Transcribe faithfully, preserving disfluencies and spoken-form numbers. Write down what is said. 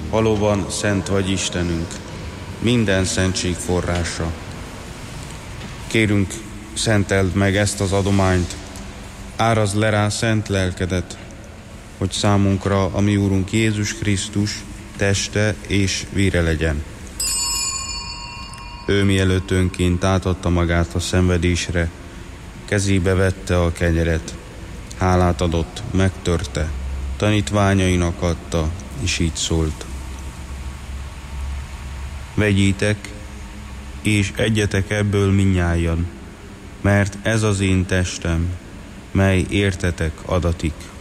valóban szent vagy Istenünk, minden szentség forrása. Kérünk, szenteld meg ezt az adományt, árazd le rá szent lelkedet, hogy számunkra a mi Úrunk Jézus Krisztus teste és vére legyen. Ő mielőtt önként átadta magát a szenvedésre, kezébe vette a kenyeret, hálát adott, megtörte, tanítványainak adta, és így szólt. Vegyétek, és egyetek ebből mindnyájan, mert ez az én testem, mely értetek adatik.